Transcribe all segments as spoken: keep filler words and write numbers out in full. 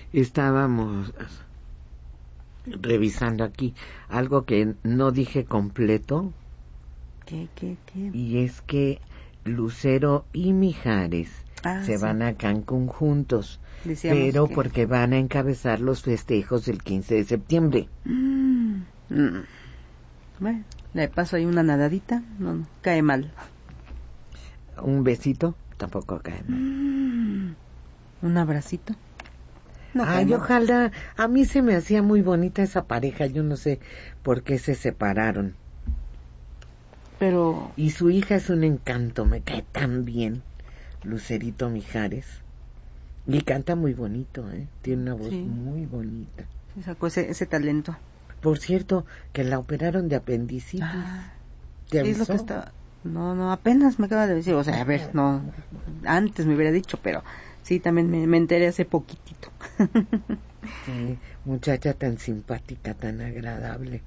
estábamos revisando aquí algo que no dije completo. ¿Qué, qué, qué? Y es que Lucero y Mijares ah, se sí. van a Cancún juntos, Decíamos pero que... porque van a encabezar los festejos del quince de septiembre. Mm, mm. Bueno, le paso ahí una nadadita, no, no cae mal. Un besito, tampoco cae mal. Mm, un abracito. No Ay, ojalá, a mí se me hacía muy bonita esa pareja, yo no sé por qué se separaron. Pero... Y su hija es un encanto, me cae tan bien, Lucerito Mijares. Y canta muy bonito, ¿eh? Tiene una voz sí. muy bonita. Sí, sacó ese, ese talento. Por cierto, que la operaron de apendicitis. Ah, ¿Te sí, avisó? es lo que está... No, no, apenas me acaba de decir, o sea, a ver, no, antes me hubiera dicho, pero sí, también me, me enteré hace poquitito. Sí, muchacha tan simpática, tan agradable,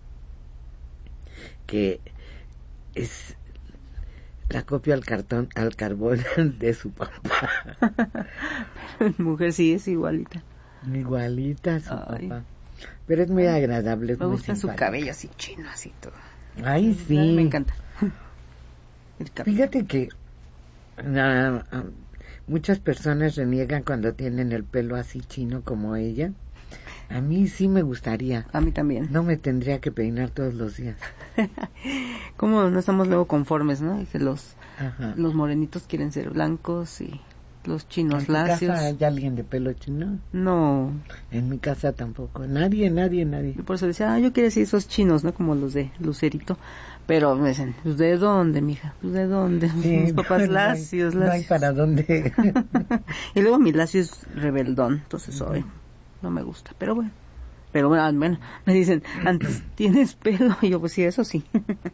que es la copia al cartón, al carbón de su papá. Pero mujer sí es igualita. Igualita a su Ay. papá. Pero es muy agradable, es me muy gusta simpática. Su cabello así chino, así todo. Ay, sí. Me encanta. Fíjate que uh, uh, muchas personas reniegan cuando tienen el pelo así chino como ella. A mí sí me gustaría. A mí también. No me tendría que peinar todos los días. Como no estamos luego conformes, ¿no? Y que los, Ajá. los morenitos quieren ser blancos y los chinos ¿En tu lacios. casa hay alguien de pelo chino? No. En mi casa tampoco. Nadie, nadie, nadie. Yo por eso decía, ah, yo quiero decir esos chinos, ¿no? Como los de Lucerito. Pero me dicen, pues ¿de dónde, mija? Pues ¿de dónde? Sí, mis papás no, lacios, no hay, lacios. no hay para dónde. Y luego mi lacio es rebeldón, entonces hoy uh-huh. no me gusta, pero bueno. Pero bueno, bueno, me dicen, antes tienes pelo, y yo pues sí, eso sí.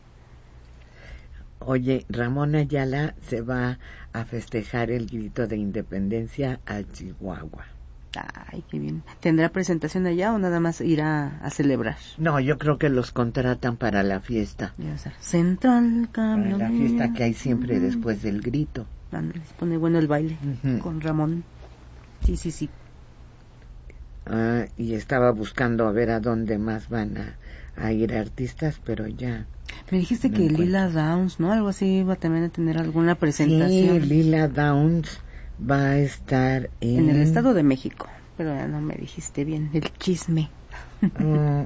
Oye, Ramón Ayala se va a festejar el grito de independencia a Chihuahua. Ay, qué bien. ¿Tendrá presentación allá o nada más irá a celebrar? No, yo creo que los contratan para la fiesta. Central Camión. Para la fiesta que hay siempre uh-huh. después del grito. Les pone bueno el baile uh-huh. con Ramón. Sí, sí, sí. Ah, y estaba buscando a ver a dónde más van a, a ir artistas, pero ya. Me dijiste no que encuentro. Lila Downs, ¿no? Algo así iba también a tener alguna presentación. Sí, Lila Downs va a estar en... En el Estado de México, pero ya no me dijiste bien el chisme. uh,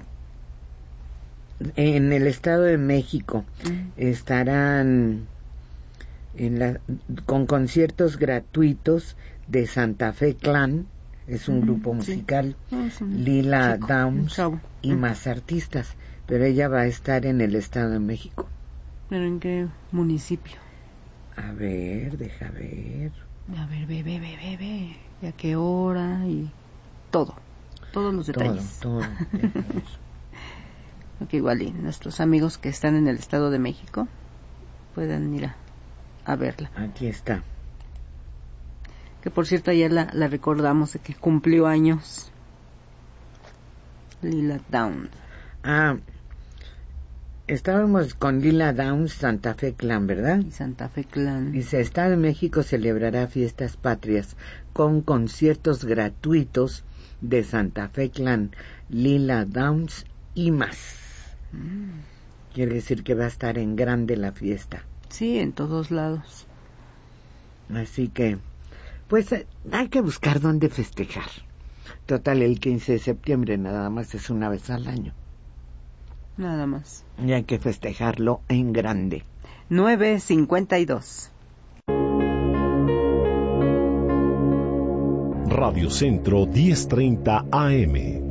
en el Estado de México mm. estarán en la, con conciertos gratuitos de Santa Fe Clan, es un mm, grupo musical, sí. no, es un Lila chico, Downs y mm. más artistas, pero ella va a estar en el Estado de México. ¿Pero en qué municipio? A ver, deja ver... A ver, ve, ve, ve, ve, ve. ¿Y a qué hora? Y todo. Todos los detalles. Todo, todo. Ok, igual y nuestros amigos que están en el Estado de México puedan ir a, a verla. Aquí está. Que por cierto ayer la, la recordamos de que cumplió años. Lila Downs. Ah, estábamos con Lila Downs, Santa Fe Clan, ¿verdad? Y Santa Fe Clan. Dice, Estado de México celebrará fiestas patrias con conciertos gratuitos de Santa Fe Clan, Lila Downs y más. Mm. Quiere decir que va a estar en grande la fiesta. Sí, en todos lados. Así que, pues hay que buscar dónde festejar. Total, el quince de septiembre nada más es una vez al año. Nada más. Y hay que festejarlo en grande. nueve cincuenta y dos. Radio Centro diez treinta A M.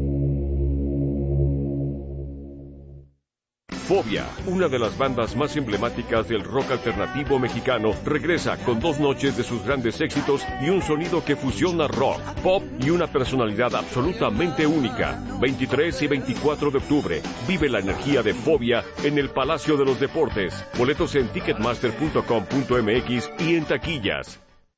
Fobia, una de las bandas más emblemáticas del rock alternativo mexicano, regresa con dos noches de sus grandes éxitos y un sonido que fusiona rock, pop y una personalidad absolutamente única. veintitrés y veinticuatro de octubre, vive la energía de Fobia en el Palacio de los Deportes. Boletos en ticketmaster punto com punto m x y en taquillas.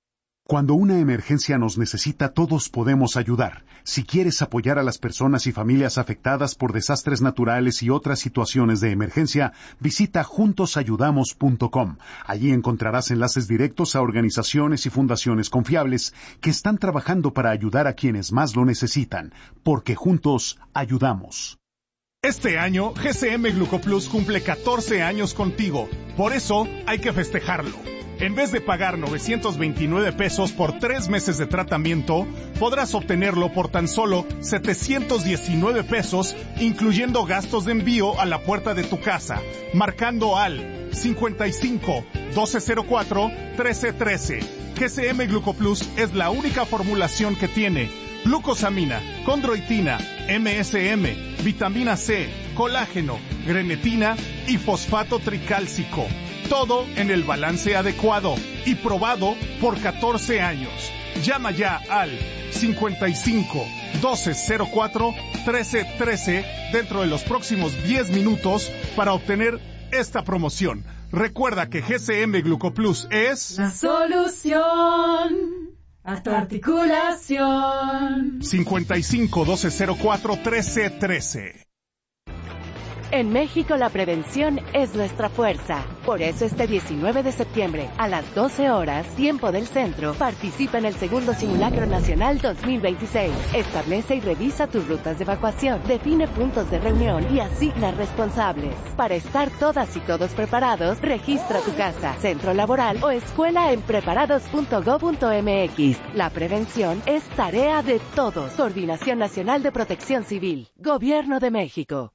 Cuando una emergencia nos necesita, todos podemos ayudar. Si quieres apoyar a las personas y familias afectadas por desastres naturales y otras situaciones de emergencia, visita juntos ayudamos punto com. Allí encontrarás enlaces directos a organizaciones y fundaciones confiables que están trabajando para ayudar a quienes más lo necesitan, porque juntos ayudamos. Este año, G C M Glucoplus cumple catorce años contigo. Por eso, hay que festejarlo. En vez de pagar novecientos veintinueve pesos por tres meses de tratamiento, podrás obtenerlo por tan solo setecientos diecinueve pesos, incluyendo gastos de envío a la puerta de tu casa, marcando al cincuenta y cinco, doce cero cuatro, trece trece. G C M Glucoplus es la única formulación que tiene glucosamina, condroitina, M S M, vitamina C, colágeno, grenetina y fosfato tricálcico. Todo en el balance adecuado y probado por catorce años. Llama ya al cincuenta y cinco, doce cero cuatro, trece trece dentro de los próximos diez minutos para obtener esta promoción. Recuerda que G C M Glucoplus es la solución a tu articulación. cincuenta y cinco, doce cero cuatro, trece trece. En México la prevención es nuestra fuerza. Por eso este diecinueve de septiembre, a las doce horas, tiempo del centro, participa en el segundo Simulacro Nacional dos mil veintiséis. Establece y revisa tus rutas de evacuación, define puntos de reunión y asigna responsables. Para estar todas y todos preparados, registra tu casa, centro laboral o escuela en preparados punto gob punto mx. La prevención es tarea de todos. Coordinación Nacional de Protección Civil. Gobierno de México.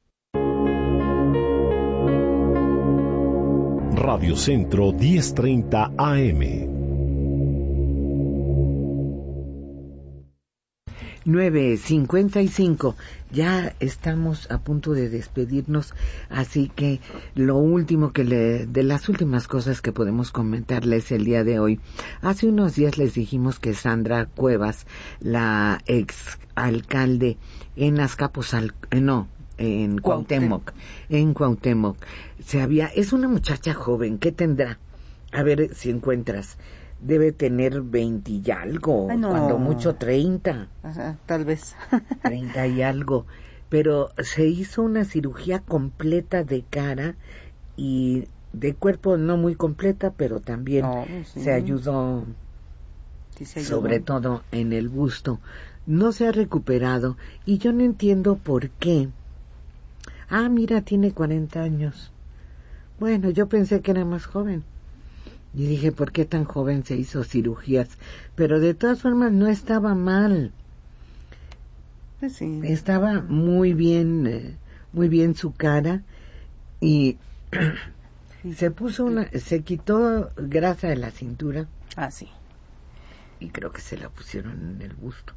Radio Centro diez treinta A M. nueve cincuenta y cinco. Ya estamos a punto de despedirnos, así que lo último que le, de las últimas cosas que podemos comentarles el día de hoy. Hace unos días les dijimos que Sandra Cuevas, la ex alcalde en Azcapotzalco, eh, no, en Cuauhtémoc, en Cuauhtémoc, se había, es una muchacha joven, ¿qué tendrá? A ver si encuentras, debe tener veinte y algo, Ay, no. cuando mucho treinta. Ajá, tal vez. treinta y algo, pero se hizo una cirugía completa de cara y de cuerpo no muy completa, pero también no, sí. se ayudó, sí se ayudó, sobre todo en el busto. No se ha recuperado y yo no entiendo por qué. Ah, mira, tiene cuarenta años. Bueno, yo pensé que era más joven. Y dije, ¿por qué tan joven se hizo cirugías? Pero de todas formas no estaba mal. Pues sí. Estaba muy bien, eh, muy bien su cara. Y se puso una, se quitó grasa de la cintura. Ah, sí. Y creo que se la pusieron en el busto.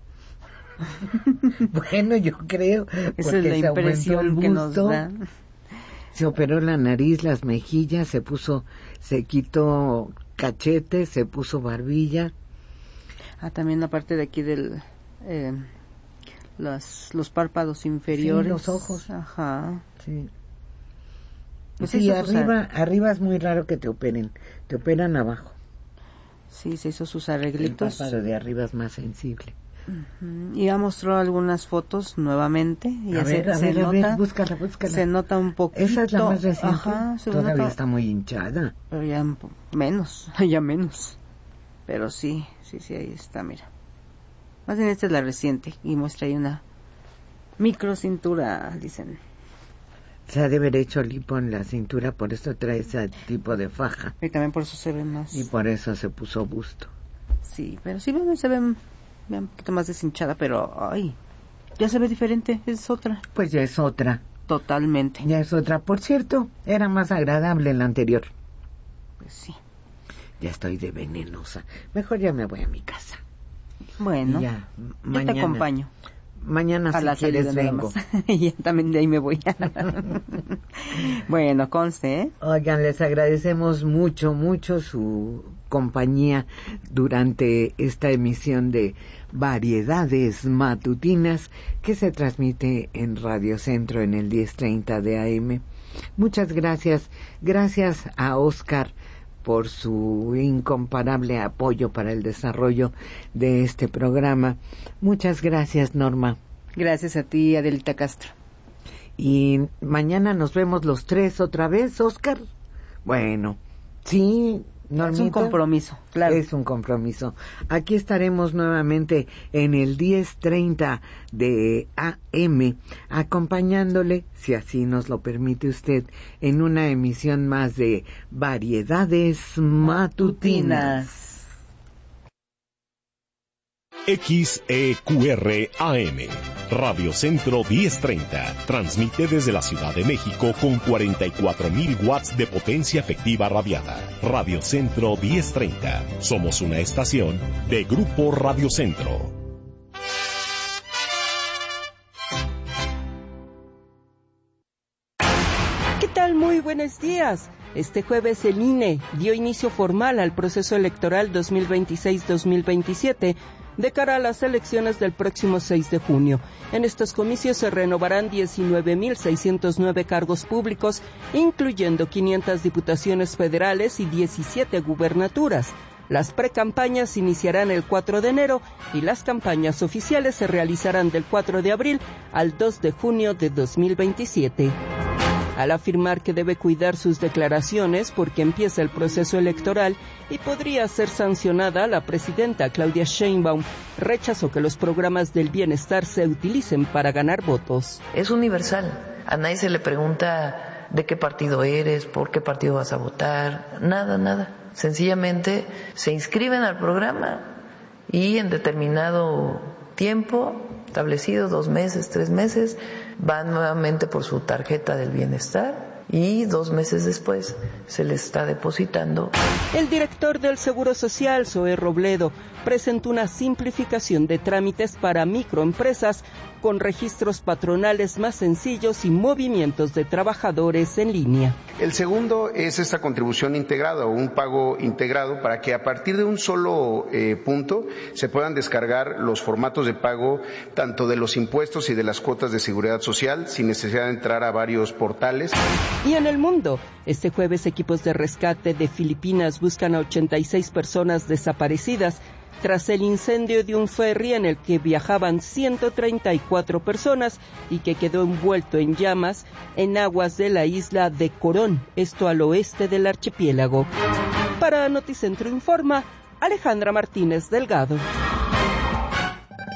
Bueno, yo creo, esa es la se impresión el que nos busto, da. se operó la nariz, las mejillas, se puso, se quitó cachete, se puso barbilla. Ah, también la parte de aquí del, eh, los, los párpados inferiores. Sí, los ojos. Ajá. Sí. Pues sí, arriba, sus... arriba es muy raro que te operen, te operan abajo. Sí, se hizo sus arreglitos. El párpado de arriba es más sensible. Uh-huh. Y ya mostró algunas fotos nuevamente. Y a se, ver, a se ver, nota, a ver, búscala, búscala. Se nota un poquito. Esa es la más reciente. Ajá, se todavía nota, está muy hinchada. Pero ya menos, ya menos. Pero sí, sí, sí, ahí está, mira. Más bien esta es la reciente y muestra ahí una micro cintura, dicen. Se ha de haber hecho lipo en la cintura, por eso trae ese tipo de faja. Y también por eso se ve más. Y por eso se puso busto. Sí, pero sí, bueno, se ve un poquito más deshinchada, pero ay, ya se ve diferente, es otra. Pues ya es otra. Totalmente. Ya es otra. Por cierto, era más agradable la anterior. Pues sí. Ya estoy de venenosa. Mejor ya me voy a mi casa. Bueno, ya, yo mañana, te acompaño. Mañana a si la quieres vengo. Y ya también de ahí me voy. Bueno, conste, ¿eh? Oigan, les agradecemos mucho, mucho su compañía durante esta emisión de Variedades Matutinas que se transmite en Radio Centro en el diez treinta de A M. Muchas gracias. Gracias a Oscar por su incomparable apoyo para el desarrollo de este programa. Muchas gracias, Norma. Gracias a ti, Adelita Castro. Y mañana nos vemos los tres otra vez, Oscar. Bueno, sí, Normita. Es un compromiso, claro. Es un compromiso. Aquí estaremos nuevamente en el diez treinta de A M, acompañándole, si así nos lo permite usted, en una emisión más de Variedades Matutinas. X E Q R A M, Radio Centro diez treinta, transmite desde la Ciudad de México con cuarenta y cuatro mil watts de potencia efectiva radiada. Radio Centro diez treinta, somos una estación de Grupo Radio Centro. ¿Qué tal? Muy buenos días. Este jueves el I N E dio inicio formal al proceso electoral dos mil veintiséis dos mil veintisiete de cara a las elecciones del próximo seis de junio. En estos comicios se renovarán diecinueve mil seiscientos nueve cargos públicos, incluyendo quinientas diputaciones federales y diecisiete gubernaturas. Las precampañas iniciarán el cuatro de enero y las campañas oficiales se realizarán del cuatro de abril al dos de junio de dos mil veintisiete. Al afirmar que debe cuidar sus declaraciones porque empieza el proceso electoral y podría ser sancionada, la presidenta Claudia Sheinbaum rechazó que los programas del bienestar se utilicen para ganar votos. Es universal. A nadie se le pregunta de qué partido eres, por qué partido vas a votar, nada, nada. Sencillamente se inscriben al programa y en determinado tiempo establecido, dos meses, tres meses, van nuevamente por su tarjeta del bienestar y dos meses después se les está depositando. El director del Seguro Social, Zoe Robledo, presentó una simplificación de trámites para microempresas con registros patronales más sencillos y movimientos de trabajadores en línea. El segundo es esta contribución integrada o un pago integrado para que a partir de un solo eh, punto se puedan descargar los formatos de pago tanto de los impuestos y de las cuotas de seguridad social sin necesidad de entrar a varios portales. Y en el mundo, este jueves equipos de rescate de Filipinas buscan a ochenta y seis personas desaparecidas tras el incendio de un ferry en el que viajaban ciento treinta y cuatro personas y que quedó envuelto en llamas en aguas de la isla de Corón, esto al oeste del archipiélago. Para Noticentro Informa, Alejandra Martínez Delgado.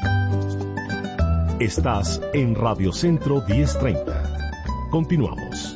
Estás en Radio Centro diez treinta. Continuamos.